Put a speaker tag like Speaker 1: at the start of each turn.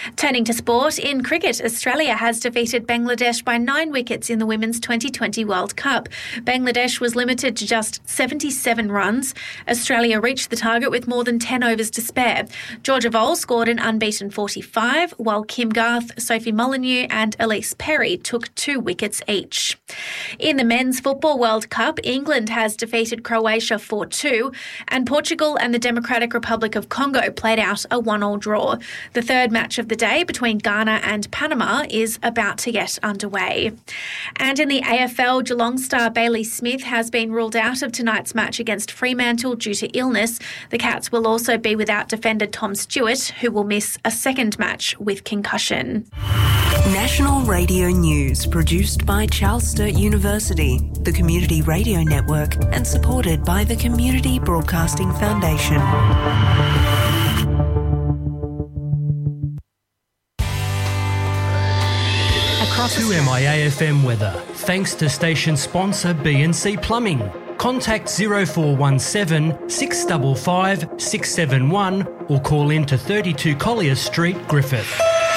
Speaker 1: Turning to sport, in cricket, Australia has defeated Bangladesh by 9 wickets in the Women's 2020 World Cup. Bangladesh was limited to just 77 runs. Australia reached the target with more than 10 overs to spare. Georgia Voll scored an unbeaten 45, while Kim Garth, Sophie Molyneux and Elise Perry took 2 wickets each. In the Men's Football World Cup, England has defeated Croatia 4-2, and Portugal and the Democratic Republic of Congo played out a 1-1 draw. The third match of the day between Ghana and Panama is about to get underway. And in the AFL, Geelong star Bailey Smith has been ruled out of tonight's match against Fremantle due to illness. The Cats will also be without defender Tom Stewart, who will miss a second match with concussion.
Speaker 2: National Radio News, produced by Charles Sturt University, the Community Radio Network, and supported by the Community Broadcasting Foundation.
Speaker 3: 2MIA-FM weather, thanks to station sponsor BNC Plumbing. Contact 0417 655 671 or call in to 32 Collier Street, Griffith.